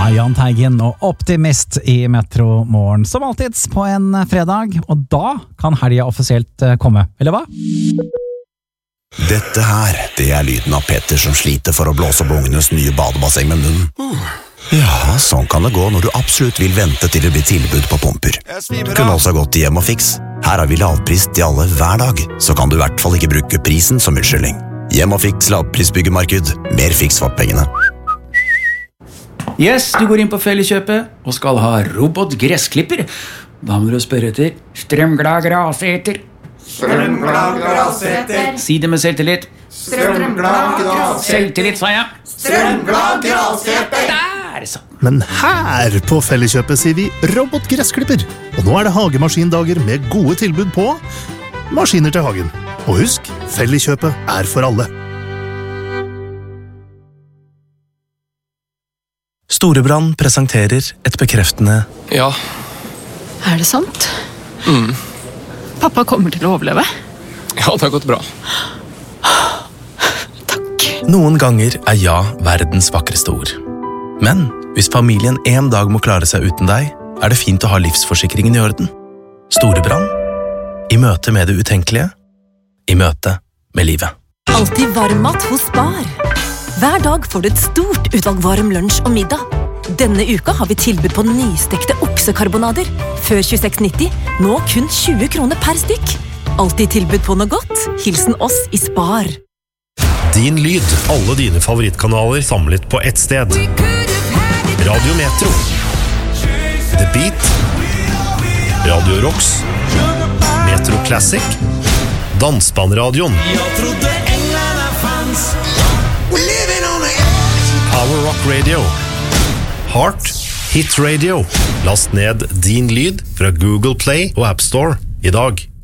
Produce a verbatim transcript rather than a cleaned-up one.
Jahn Teigen og Optimist i Metro Morgen, som alltids på en fredag, og da kan helga offisielt komme, eller hva? Dette her, det er lyden av Petter som sliter for å blåse opp ungenes nye badebasseng med munnen. Ja, sånn kan det gå når du absolutt vil vente til det blir tilbud på pumper. Du kunne også gått til Hjem og Fiks. Her har vi lavpris til alle hver dag, så kan du i hvert fall ikke bruke prisen som unnskyldning. Hjem og Fiks lavprisbyggemarked, mer fiks for pengene. Yes, du går inn på Felleskjøpet og skal ha robotgressklipper. Da må du spørre etter strømglad graseter. Strømglad graseter. Si det med selvtillit. Strømglad graseter. Selvtillit, sa jeg. Strømglad graseter. Der, så. Men her på Felleskjøpet sier vi robotgressklipper. Og nå er det hagemaskindager med gode tilbud på maskiner til hagen. Og husk, Felleskjøpet er for alle. Storebrand presenterer et bekreftende Ja. Er det sant? Mm. Pappa kommer til å overleve? Ja, det har gått bra. Takk. Noen ganger er ja verdens vakreste ord. Men hvis familien en dag må klare seg uten deg, er det fint å ha livsforsikringen i orden. Storebrand. I møte med det utenkelige. I møte med livet. Alltid varmmat hos Spar. Hver dag får du et stort utvalg varm lunsj og middag. Denne uka har vi tilbud på nystekte oksekarbonader. Før tjueseks nitti, nå kun tjue kroner per stykk. Alltid tilbud på noe godt. Hilsen oss i Spar. Din lyd, alle dine favorittkanaler samlet på ett sted. Radio Metro. The Beat. Radio Rocks. Metro Classic. Dansbandradioen. Jeg trodde englene fanns. Power Rock Radio. Heart Hit Radio. Last ned din lyd fra Google Play og App Store i dag.